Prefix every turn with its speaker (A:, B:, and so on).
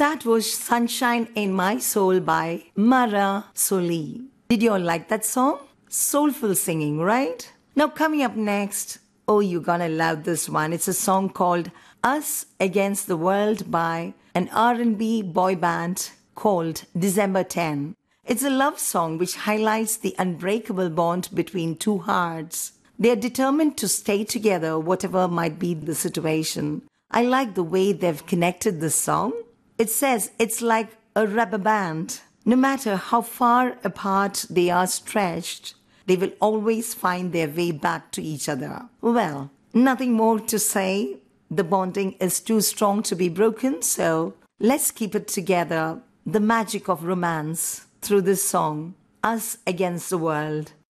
A: that was Sunshine in My Soul by Mara Soli. Did you all like that song? Soulful singing, right? Now coming up next, oh, you're gonna love this one. It's a song called Us Against the World by an R&B boy band called December 10. It's a love song which highlights the unbreakable bond between two hearts. They are determined to stay together whatever might be the situation. I like the way they've connected this song. It says it's like a rubber band. No matter how far apart they are stretched, they will always find their way back to each other. Well, nothing more to say. The bonding is too strong to be broken, so let's keep it together. The magic of romance through this song, Us Against the World.